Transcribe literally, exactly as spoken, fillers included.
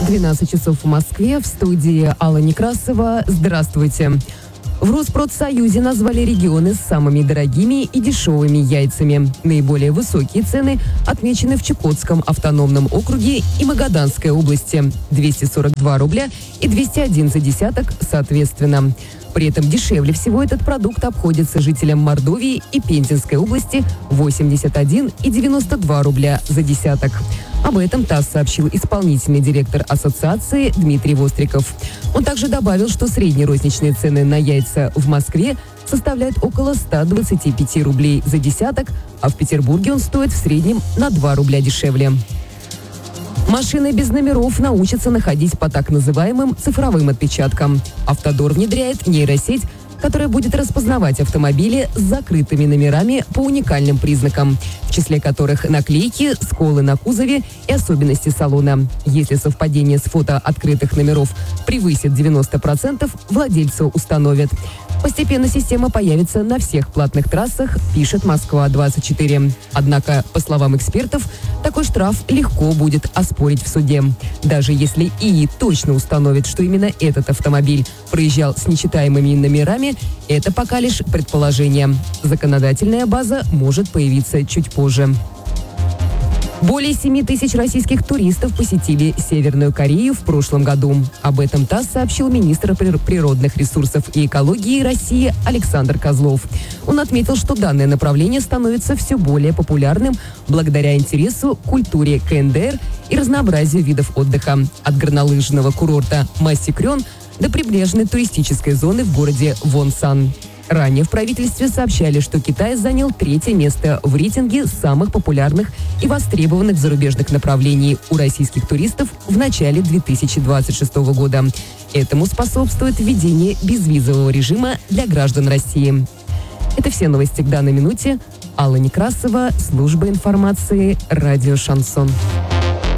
двенадцать часов в Москве. В студии Алла Некрасова. Здравствуйте. В Росспродсоюзе назвали регионы с самыми дорогими и дешевыми яйцами. Наиболее высокие цены отмечены в Чукотском автономном округе и Магаданской области – двести сорок два рубля и двести один за десяток соответственно. При этом дешевле всего этот продукт обходится жителям Мордовии и Пензенской области – восемьдесят один и девяносто два рубля за десяток. Об этом ТАСС сообщил исполнительный директор ассоциации Дмитрий Востриков. Он также добавил, что средние розничные цены на яйца в Москве составляют около ста двадцати пяти рублей за десяток, а в Петербурге он стоит в среднем на два рубля дешевле. Машины без номеров научатся находить по так называемым цифровым отпечаткам. «Автодор» внедряет нейросеть, которая будет распознавать автомобили с закрытыми номерами по уникальным признакам, в числе которых наклейки, сколы на кузове и особенности салона. Если совпадение с фото открытых номеров превысит девяносто процентов, владельцу установят. Постепенно система появится на всех платных трассах, пишет Москва двадцать четыре. Однако, по словам экспертов, такой штраф легко будет оспорить в суде. Даже если ИИ точно установит, что именно этот автомобиль проезжал с нечитаемыми номерами, это пока лишь предположение. Законодательная база может появиться чуть позже. Более семи тысяч российских туристов посетили Северную Корею в прошлом году. Об этом ТАСС сообщил министр природных ресурсов и экологии России Александр Козлов. Он отметил, что данное направление становится все более популярным благодаря интересу к культуре КНДР и разнообразию видов отдыха. От горнолыжного курорта Масикрён до прибрежной туристической зоны в городе Вонсан. Ранее в правительстве сообщали, что Китай занял третье место в рейтинге самых популярных и востребованных зарубежных направлений у российских туристов в начале две тысячи двадцать шестого года. Этому способствует введение безвизового режима для граждан России. Это все новости к данной минуте. Алла Некрасова, служба информации, радио «Шансон».